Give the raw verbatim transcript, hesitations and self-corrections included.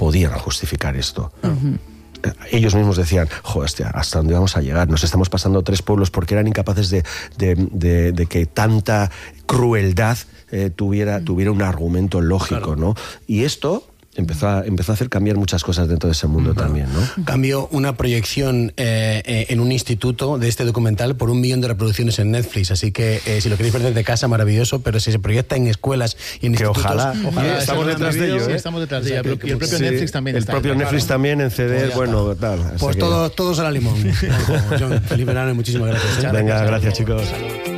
podían justificar esto. Uh-huh. Ellos mismos decían, joder, hostia, ¿hasta dónde vamos a llegar? Nos estamos pasando tres pueblos porque eran incapaces de, de, de, de que tanta crueldad eh, tuviera, tuviera un argumento lógico, claro. ¿no? Y esto empezó a, empezó a hacer cambiar muchas cosas dentro de ese mundo uh-huh. también, ¿no? Cambió una proyección eh, eh, en un instituto de este documental por un millón de reproducciones en Netflix, así que eh, si lo queréis ver desde casa, maravilloso, pero si se proyecta en escuelas y en que institutos... ojalá, ojalá, estamos detrás de ello, ¿eh? Estamos detrás de o sea, ello, y el propio sí, Netflix también el está. El propio ahí, Netflix claro. también en C D, pues bueno, está. tal. Pues que... todos, todos a la limón. John, feliz verano y muchísimas gracias. ¿eh? Venga, gracias, chicos. Salud.